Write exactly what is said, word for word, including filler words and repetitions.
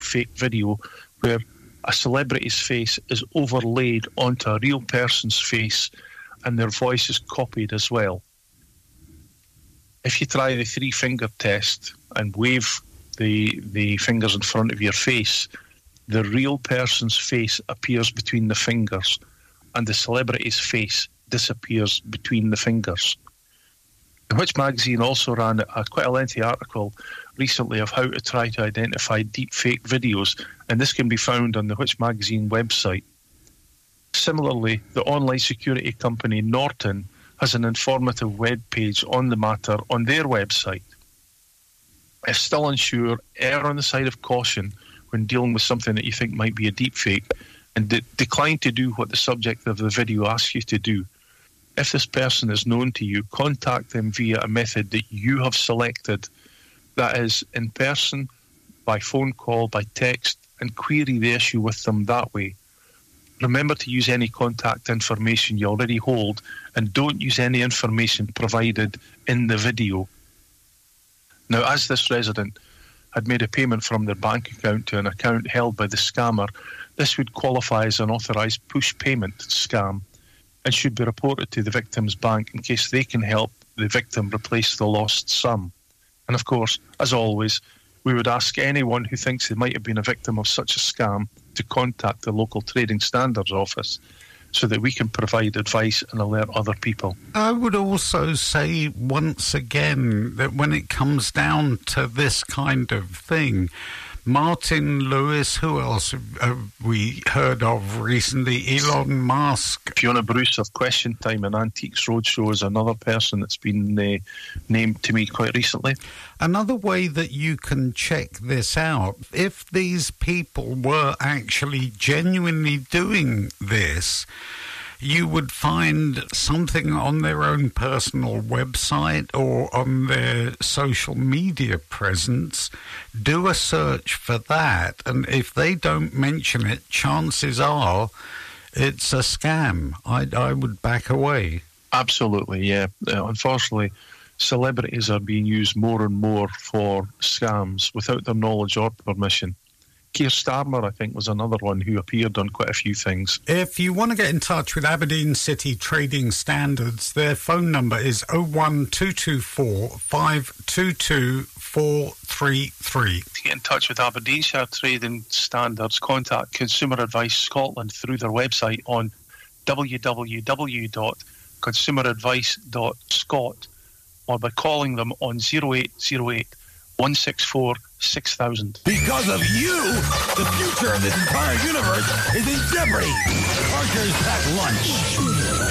fake video where a celebrity's face is overlaid onto a real person's face and their voice is copied as well. If you try the three-finger test and wave the the fingers in front of your face, the real person's face appears between the fingers and the celebrity's face disappears between the fingers. The Which magazine also ran a quite a lengthy article recently of how to try to identify deepfake videos, and this can be found on the Which magazine website. Similarly, the online security company Norton has an informative web page on the matter on their website. If still unsure, err on the side of caution when dealing with something that you think might be a deepfake, and de- decline to do what the subject of the video asks you to do. If this person is known to you, contact them via a method that you have selected, that is, in person, by phone call, by text, and query the issue with them that way. Remember to use any contact information you already hold, and don't use any information provided in the video. Now, as this resident had made a payment from their bank account to an account held by the scammer, this would qualify as an authorised push payment scam and should be reported to the victim's bank in case they can help the victim replace the lost sum. And of course, as always, we would ask anyone who thinks they might have been a victim of such a scam to contact the local Trading Standards office so that we can provide advice and alert other people. I would also say once again that when it comes down to this kind of thing, Martin Lewis, who else have we heard of recently? Elon Musk. Fiona Bruce of Question Time and Antiques Roadshow is another person that's been uh, named to me quite recently. Another way that you can check this out, if these people were actually genuinely doing this, you would find something on their own personal website or on their social media presence. Do a search for that, and if they don't mention it, chances are it's a scam. I, I would back away. Absolutely, yeah. Uh, unfortunately, celebrities are being used more and more for scams without their knowledge or permission. Keir Starmer, I think, was another one who appeared on quite a few things. If you want to get in touch with Aberdeen City Trading Standards, their phone number is oh one two two four, five two two, four three three. To get in touch with Aberdeenshire Trading Standards, contact Consumer Advice Scotland through their website on w w w dot consumer advice dot scot or by calling them on oh eight oh eight, one six four, six thousand. Because of you, the future of this entire universe is in jeopardy. Parker's Packed Lunch.